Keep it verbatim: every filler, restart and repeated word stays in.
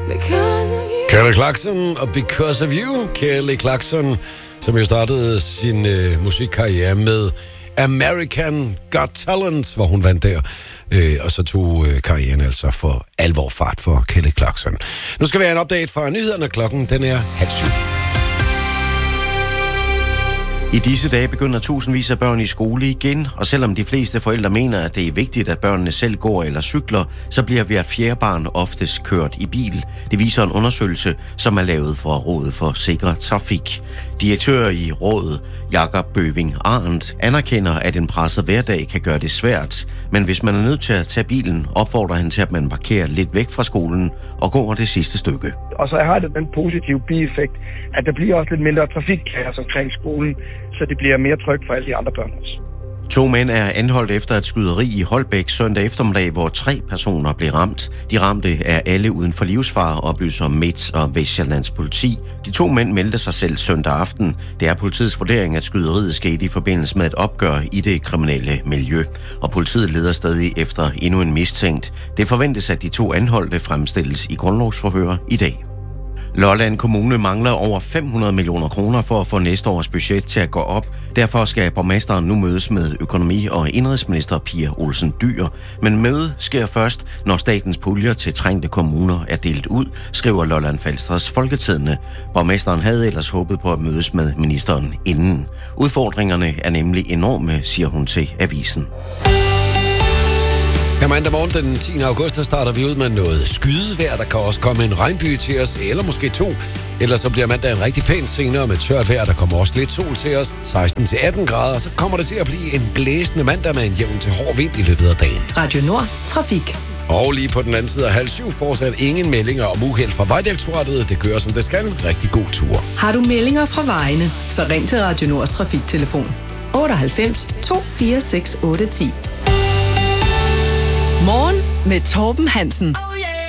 Kelly Clarkson og Because of You. Kelly Clarkson, som jo startede sin øh, musikkarriere med American Got Talent, hvor hun vandt der. Øh, og så tog øh, karrieren altså for alvor fart for Kelly Clarkson. Nu skal vi have en update fra nyhederne. Klokken den er halv syv. I disse dage begynder tusindvis af børn i skole igen, og selvom de fleste forældre mener, at det er vigtigt, at børnene selv går eller cykler, så bliver hvert fjerde barn oftest kørt i bil. Det viser en undersøgelse, som er lavet for Rådet for Sikker Trafik. Direktør i rådet, Jakob Bøving Arndt, anerkender, at en presset hverdag kan gøre det svært. Men hvis man er nødt til at tage bilen, opfordrer han til, at man parkerer lidt væk fra skolen og går det sidste stykke. Og så har det den positive bieffekt, at der bliver også lidt mindre trafikkaos omkring skolen, så det bliver mere trygt for alle de andre børn også. To mænd er anholdt efter et skyderi i Holbæk søndag eftermiddag, hvor tre personer blev ramt. De ramte er alle uden for livsfare, oplyser Midt- og Vestsjællands politi. De to mænd meldte sig selv søndag aften. Det er politiets vurdering, at skyderiet skete i forbindelse med et opgør i det kriminelle miljø. Og politiet leder stadig efter endnu en mistænkt. Det forventes, at de to anholdte fremstilles i grundlovsforhør i dag. Lolland Kommune mangler over fem hundrede millioner kroner for at få næste års budget til at gå op. Derfor skal borgmesteren nu mødes med økonomi- og indenrigsminister Pia Olsen Dyhr. Men mødet sker først, når statens puljer til trængte kommuner er delt ud, skriver Lolland Falsters Folketidende. Borgmesteren havde ellers håbet på at mødes med ministeren inden. Udfordringerne er nemlig enorme, siger hun til avisen. Her mandag morgen den tiende august, der starter vi ud med noget skydevejr. Der kan også komme en regnby til os, eller måske to. Ellers så bliver mandag en rigtig pænt senere med tørt vejr. Der kommer også lidt sol til os, seksten til atten grader. Så kommer det til at blive en blæsende mandag med en jævn til hård vind i løbet af dagen. Radio Nord. Trafik. Og lige på den anden side af halv syv fortsat ingen meldinger om uheld fra Vejdirektoratet. Det kører som det skal. Rigtig god tur. Har du meldinger fra vejene, så ring til Radio Nords trafiktelefon otteoghalvfems to fire seks otte ti. Morgen med Torben Hansen.